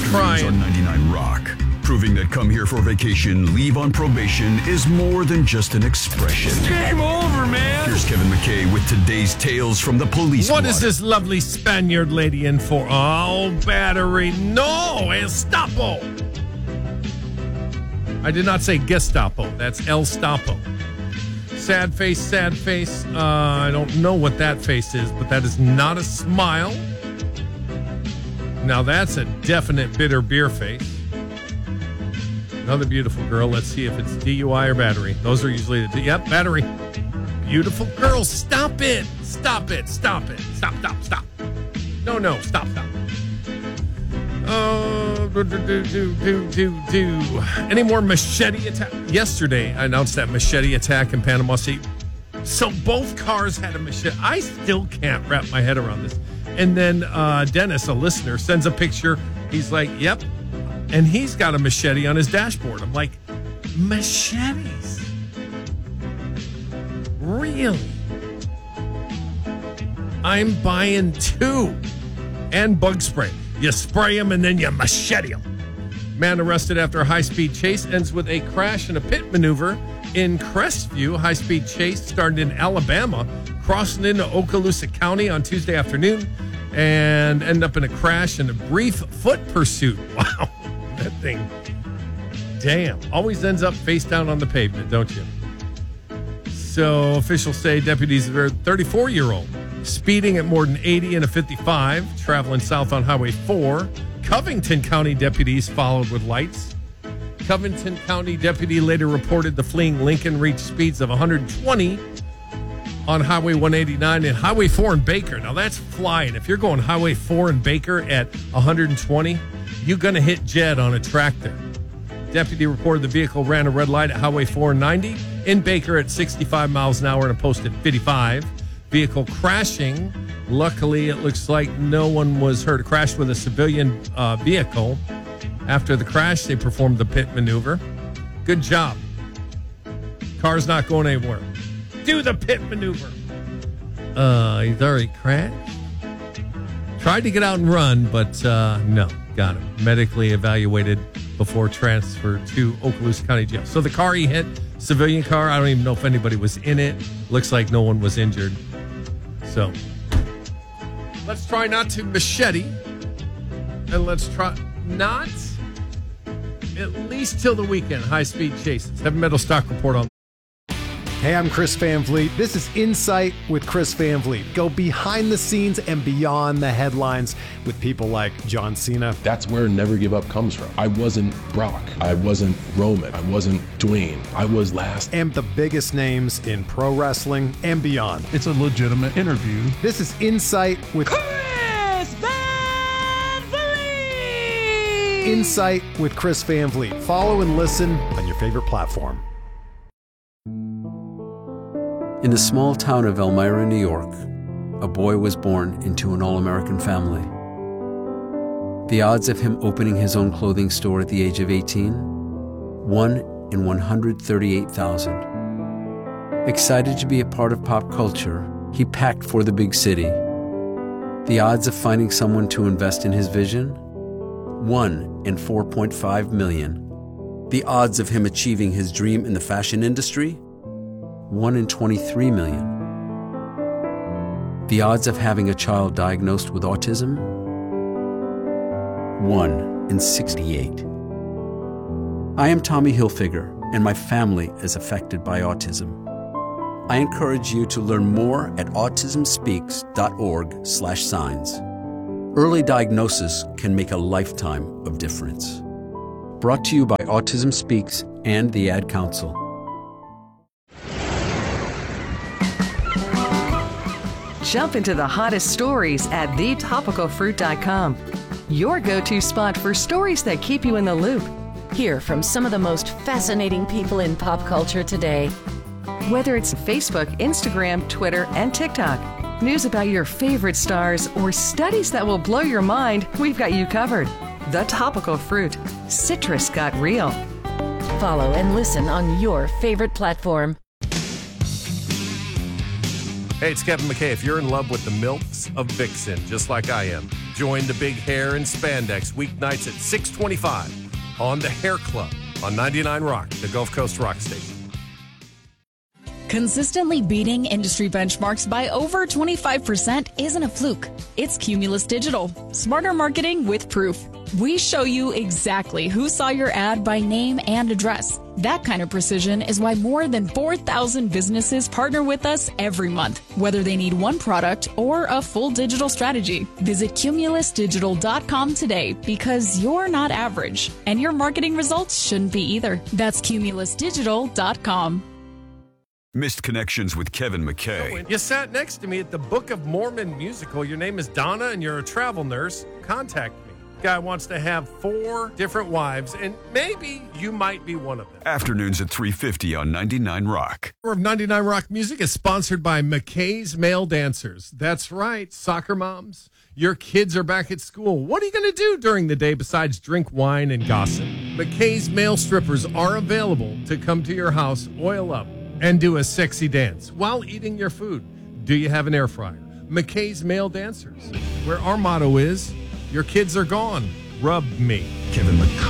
afternoons on 99 Rock. Proving that come here for vacation, leave on probation is more than just an expression. Game over, man. Here's Kevin McKay with today's tales from the police. What is this lovely Spaniard lady in for? Oh, battery. No, Estapo. I did not say Gestapo. That's El Stapo. Sad face, sad face. I don't know what that face is, but that is not a smile. Now that's a definite bitter beer face. Another beautiful girl. Let's see if it's DUI or battery. Those are usually the... Yep, battery. Beautiful girl. Stop it. Stop it. Stop it. Stop. No. Stop. Any more machete attack? Yesterday, I announced that machete attack in Panama City. So both cars had a machete. I still can't wrap my head around this. And then Dennis, a listener, sends a picture. He's like, yep. And he's got a machete on his dashboard. I'm like, machetes? Really? I'm buying 2. And bug spray. You spray them and then you machete them. Man arrested after a high-speed chase ends with a crash and a pit maneuver in Crestview. High-speed chase started in Alabama, crossing into Okaloosa County on Tuesday afternoon, and ended up in a crash and a brief foot pursuit. Wow. That thing, damn, always ends up face down on the pavement, don't you? So officials say deputies are 34-year-old speeding at more than 80 in a 55, traveling south on Highway 4. Covington County deputies followed with lights. Covington County deputy later reported the fleeing Lincoln reached speeds of 120 on Highway 189 and Highway 4 in Baker. Now that's flying. If you're going Highway 4 in Baker at 120, you're going to hit Jed on a tractor. Deputy reported the vehicle ran a red light at Highway 490 in Baker at 65 miles an hour and posted 55. Vehicle crashing. Luckily, it looks like no one was hurt. It crashed with a civilian vehicle. After the crash, they performed the pit maneuver. Good job. Car's not going anywhere. Do the pit maneuver. He's already crashed. Tried to get out and run, but no. Got him. Medically evaluated before transfer to Okaloosa County Jail. So the car he hit, civilian car, I don't even know if anybody was in it. Looks like no one was injured. So let's try not to machete. And let's try not, at least till the weekend, high-speed chases. Heavy Metal Stock Report on. Hey, I'm Chris Van Vliet. This is Insight with Chris Van Vliet. Go behind the scenes and beyond the headlines with people like John Cena. That's where Never Give Up comes from. I wasn't Brock. I wasn't Roman. I wasn't Dwayne. I was last. And the biggest names in pro wrestling and beyond. It's a legitimate interview. This is Insight with Chris Van Vliet. Insight with Chris Van Vliet. Follow and listen on your favorite platform. In the small town of Elmira, New York, a boy was born into an all-American family. The odds of him opening his own clothing store at the age of 18? 1 in 138,000. Excited to be a part of pop culture, he packed for the big city. The odds of finding someone to invest in his vision? 1 in 4.5 million. The odds of him achieving his dream in the fashion industry? 1 in 23 million. The odds of having a child diagnosed with autism? 1 in 68. I am Tommy Hilfiger, and my family is affected by autism. I encourage you to learn more at autismspeaks.org/signs. Early diagnosis can make a lifetime of difference. Brought to you by Autism Speaks and the Ad Council. Jump into the hottest stories at thetopicalfruit.com. Your go-to spot for stories that keep you in the loop. Hear from some of the most fascinating people in pop culture today. Whether it's Facebook, Instagram, Twitter, and TikTok, news about your favorite stars, or studies that will blow your mind, we've got you covered. The Topical Fruit. Citrus got real. Follow and listen on your favorite platform. Hey, it's Kevin McKay. If you're in love with the milks of Vixen, just like I am, Join the big hair and spandex weeknights at 6:25 on the Hair Club on 99 Rock, the Gulf Coast Rock Station. Consistently beating industry benchmarks by over 25% isn't a fluke. It's Cumulus Digital. Smarter marketing with proof. We show you exactly who saw your ad by name and address. That kind of precision is why more than 4,000 businesses partner with us every month, whether they need one product or a full digital strategy. Visit cumulusdigital.com today because you're not average, and your marketing results shouldn't be either. That's cumulusdigital.com. Missed Connections with Kevin McKay. You sat next to me at the Book of Mormon musical. Your name is Donna and you're a travel nurse. Contact me. Guy wants to have 4 different wives, and maybe you might be one of them. Afternoons at 3:50 on 99 Rock. Of 99 Rock Music is sponsored by McKay's Male Dancers. That's right, soccer moms. Your kids are back at school. What are you going to do during the day besides drink wine and gossip? McKay's Male Strippers are available to come to your house, oil up, and do a sexy dance while eating your food. Do you have an air fryer? McKay's Male Dancers, where our motto is, your kids are gone. Rub me. Kevin McKay.